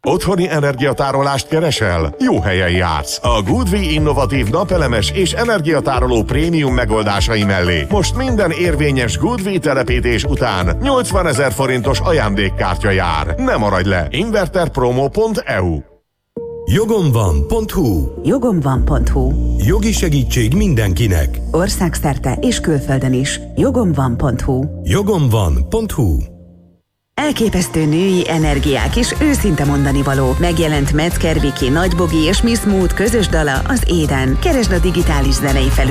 Otthoni energiatárolást keresel? Jó helyen jársz. A Goodwe innovatív napelemes és energiatároló prémium megoldásai mellé most minden érvényes Goodwe telepítés után 80 000 forintos ajándékkártya jár. Ne maradj le! Inverterpromo.eu. Jogomvan.hu. Jogomvan.hu. Jogi segítség mindenkinek. Országszerte és külföldön is. Jogomvan.hu. Jogomvan.hu. Elképesztő női energiák és őszinte mondanivaló. Megjelent Metzger Viki, Nagy Bogi és Miss Mood közös dala, az Éden. Keresd a digitális zenei felületeken.